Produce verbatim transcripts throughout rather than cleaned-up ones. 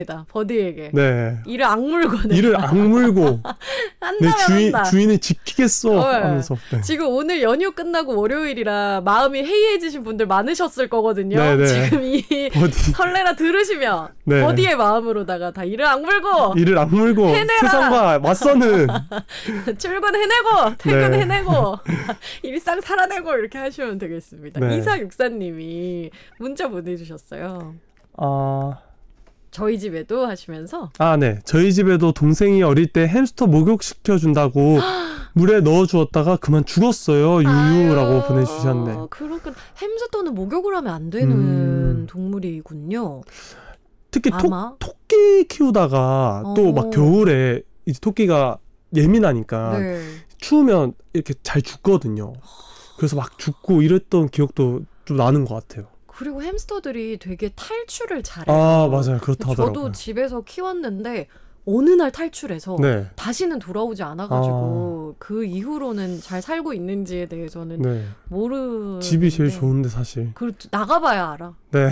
버디에게. 네. 이를 악물고. 내가. 이를 악물고 내 주인, 한다. 주인을 지키겠어 어, 하면서. 네. 지금 오늘 연휴 끝나고 월요일이라 마음이 해이해지신 분들 많으셨을 거거든요. 네네. 지금 이 버디. 설레라 들으시면 네. 버디의 마음으로다가 다 이를 악물고 이를 악물고 해내라. 세상과 맞서는. 출근 해내고 퇴근 네. 해내고 일상 살아내고 이렇게 하시면 되겠습니다. 네. 이사육사님이 문자 보내주셨어요. 아... 저희 집에도 하시면서 아, 네. 저희 집에도 동생이 어릴 때 햄스터 목욕시켜준다고 물에 넣어주었다가 그만 죽었어요. 유유라고 아유, 보내주셨네. 그렇군. 햄스터는 목욕을 하면 안 되는 음. 동물이군요. 특히 토, 아마? 토끼 키우다가 어. 또 막 겨울에 이제 토끼가 예민하니까 네. 추우면 이렇게 잘 죽거든요. 그래서 막 죽고 이랬던 기억도 좀 나는 것 같아요. 그리고 햄스터들이 되게 탈출을 잘해요. 아, 맞아요. 그렇다 하더라고요. 저도 집에서 키웠는데 어느 날 탈출해서 네. 다시는 돌아오지 않아가지고 그 이후로는 잘 살고 있는지에 대해서는 네. 모르. 집이 제일 좋은데 사실. 그 나가봐야 알아. 네.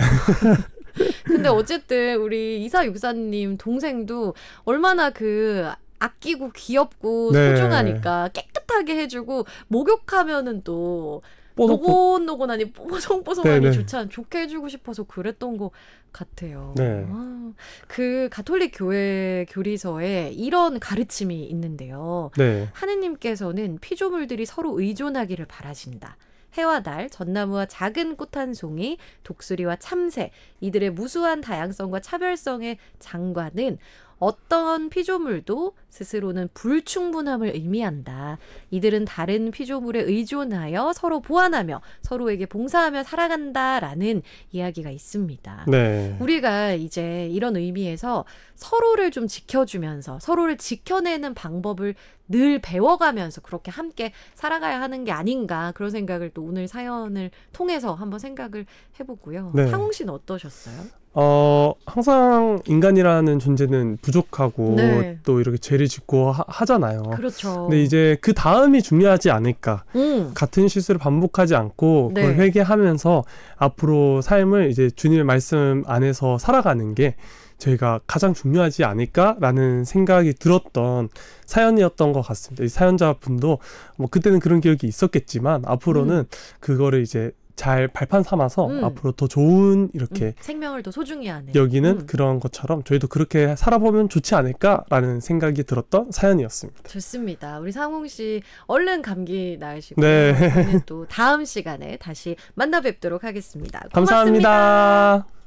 근데 어쨌든 우리 이사육사님 동생도 얼마나 그 아끼고 귀엽고 네. 소중하니까 깨끗하게 해주고 목욕하면은 또 뽀뽀. 노곤노곤하니 뽀송뽀송하니 네네. 좋지 않 좋게 해주고 싶어서 그랬던 것 같아요. 네. 아, 그 가톨릭 교회 교리서에 이런 가르침이 있는데요. 네. 하느님께서는 피조물들이 서로 의존하기를 바라신다. 해와 달, 전나무와 작은 꽃 한 송이, 독수리와 참새, 이들의 무수한 다양성과 차별성의 장관은 어떤 피조물도 스스로는 불충분함을 의미한다. 이들은 다른 피조물에 의존하여 서로 보완하며 서로에게 봉사하며 살아간다라는 이야기가 있습니다. 네. 우리가 이제 이런 의미에서 서로를 좀 지켜주면서 서로를 지켜내는 방법을 늘 배워가면서 그렇게 함께 살아가야 하는 게 아닌가 그런 생각을 또 오늘 사연을 통해서 한번 생각을 해보고요. 네. 상웅 씨는 어떠셨어요? 어, 항상 인간이라는 존재는 부족하고 네. 또 이렇게 죄를 짓고 하, 하잖아요. 그렇죠. 근데 이제 그 다음이 중요하지 않을까. 음. 같은 실수를 반복하지 않고 그걸 네. 회개하면서 앞으로 삶을 이제 주님의 말씀 안에서 살아가는 게 저희가 가장 중요하지 않을까라는 생각이 들었던 사연이었던 것 같습니다. 이 사연자분도 뭐 그때는 그런 기억이 있었겠지만 앞으로는 음. 그거를 이제 잘 발판 삼아서 음. 앞으로 더 좋은 이렇게 음, 생명을 더 소중히 하는 여기는 음. 그런 것처럼 저희도 그렇게 살아보면 좋지 않을까라는 생각이 들었던 사연이었습니다. 좋습니다. 우리 상홍 씨 얼른 감기 나으시고 네. 저희는 또 다음 시간에 다시 만나 뵙도록 하겠습니다. 고맙습니다. 감사합니다.